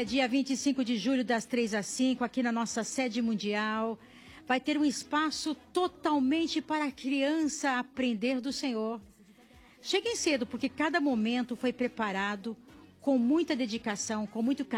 dia 25 de julho, das 3 às 5, aqui na nossa sede mundial. Vai ter um espaço totalmente para a criança aprender do Senhor. Cheguem cedo, porque cada momento foi preparado com muita dedicação, com muito carinho.